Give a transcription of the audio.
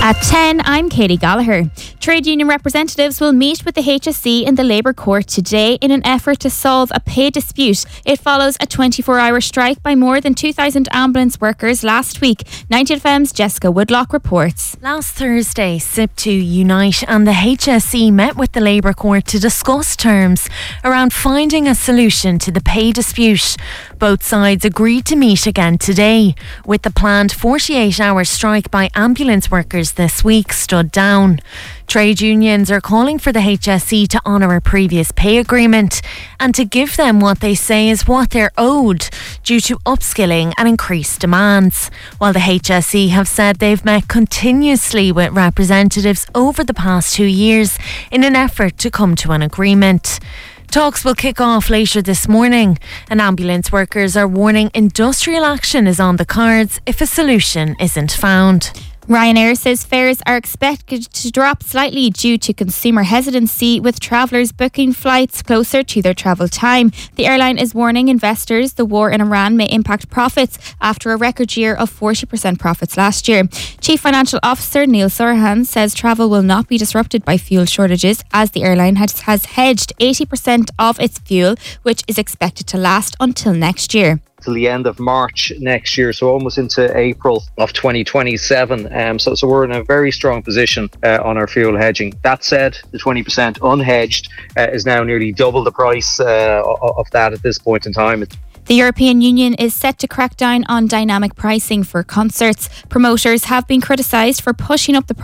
At 10, I'm Katie Gallagher. Trade union representatives will meet with the HSE in the Labour Court today in an effort to solve a pay dispute. It follows a 24-hour strike by more than 2,000 ambulance workers last week. 90FM's Jessica Woodlock reports. Last Thursday, SIP2 Unite and the HSE met with the Labour Court to discuss terms around finding a solution to the pay dispute. Both sides agreed to meet again today, with the planned 48-hour strike by ambulance workers this week stood down. Trade unions are calling for the HSE to honour a previous pay agreement and to give them what they say is what they're owed due to upskilling and increased demands. While the HSE have said they've met continuously with representatives over the past 2 years in an effort to come to an agreement. Talks will kick off later this morning, and ambulance workers are warning industrial action is on the cards if a solution isn't found. Ryanair says fares are expected to drop slightly due to consumer hesitancy, with travellers booking flights closer to their travel time. The airline is warning investors the war in Iran may impact profits after a record year of 40% profits last year. Chief Financial Officer Neil Surhan says travel will not be disrupted by fuel shortages, as the airline has hedged 80% of its fuel, which is expected to last until next year. Till the end of March next year, so almost into April of 2027. So we're in a very strong position on our fuel hedging. That said, the 20% unhedged is now nearly double the price of that at this point in time. The European Union is set to crack down on dynamic pricing for concerts. Promoters have been criticised for pushing up the